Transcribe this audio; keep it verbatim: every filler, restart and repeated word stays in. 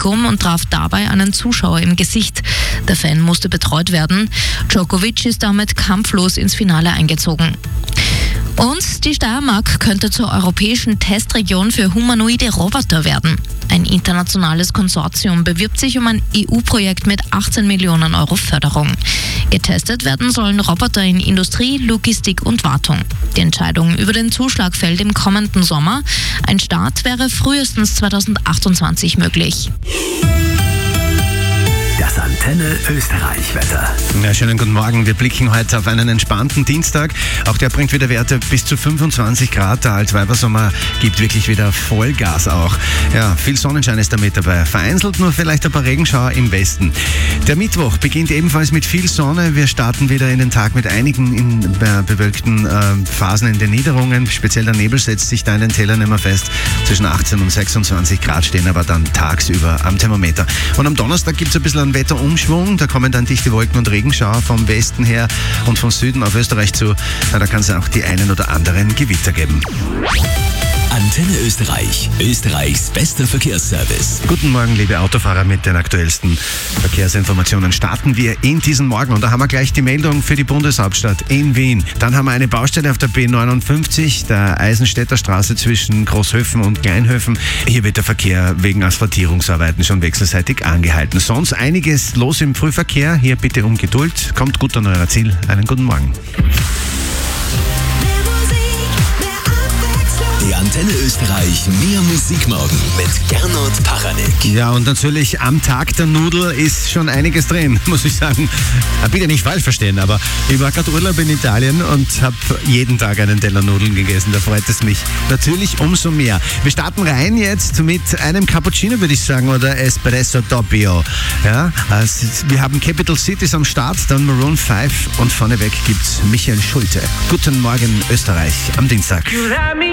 Publikum und traf dabei einen Zuschauer im Gesicht. Der Fan musste betreut werden. Djokovic ist damit kampflos ins Finale eingezogen. Und die Steiermark könnte zur europäischen Testregion für humanoide Roboter werden. Ein internationales Konsortium bewirbt sich um ein E U-Projekt mit achtzehn Millionen Euro Förderung. Getestet werden sollen Roboter in Industrie, Logistik und Wartung. Die Entscheidung über den Zuschlag fällt im kommenden Sommer. Ein Start wäre frühestens zweitausendachtundzwanzig möglich. Das Antenne Österreich-Wetter. Ja, schönen guten Morgen. Wir blicken heute auf einen entspannten Dienstag. Auch der bringt wieder Werte bis zu fünfundzwanzig Grad. Der Altweibersommer gibt wirklich wieder Vollgas auch. Ja, viel Sonnenschein ist damit dabei. Vereinzelt nur vielleicht ein paar Regenschauer im Westen. Der Mittwoch beginnt ebenfalls mit viel Sonne. Wir starten wieder in den Tag mit einigen in, äh, bewölkten äh, Phasen in den Niederungen. Speziell der Nebel setzt sich da in den Tälern immer fest. Zwischen achtzehn und sechsundzwanzig Grad stehen aber dann tagsüber am Thermometer. Und am Donnerstag gibt es ein bisschen einen Wetterumschwung. Da kommen dann dichte Wolken und Regenschauer vom Westen her und vom Süden auf Österreich zu. Na, da kann es auch die einen oder anderen Gewitter geben. Antenne Österreich, Österreichs bester Verkehrsservice. Guten Morgen, liebe Autofahrer, mit den aktuellsten Verkehrsinformationen starten wir in diesen Morgen. Und da haben wir gleich die Meldung für die Bundeshauptstadt in Wien. Dann haben wir eine Baustelle auf der B neunundfünfzig, der Eisenstädter Straße zwischen Großhöfen und Kleinhöfen. Hier wird der Verkehr wegen Asphaltierungsarbeiten schon wechselseitig angehalten. Sonst einiges los im Frühverkehr. Hier bitte um Geduld. Kommt gut an euer Ziel. Einen guten Morgen. Die Antenne Österreich Mehr Musikmorgen mit Gernot Paranek. Ja, und natürlich am Tag der Nudel ist schon einiges drin, muss ich sagen. Bitte nicht falsch verstehen, aber ich war gerade Urlaub in Italien und habe jeden Tag einen Teller Nudeln gegessen. Da freut es mich natürlich umso mehr. Wir starten rein jetzt mit einem Cappuccino, würde ich sagen, oder Espresso Doppio. Ja, also wir haben Capital Cities am Start, dann Maroon fünf und vorneweg gibt's Michael Schulte. Guten Morgen Österreich am Dienstag. You let me